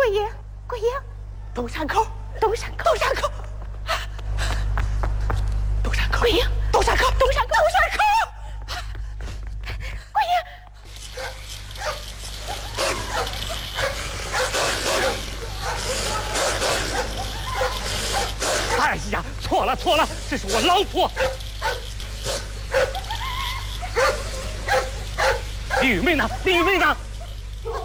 桂英，桂英， 东山口， 东山口， 东山口，东山口， 桂英， 东山口， 东山口， 东山口。 桂英， 哎呀，错了错了，这是我老婆。李玉梅呢？李玉梅呢？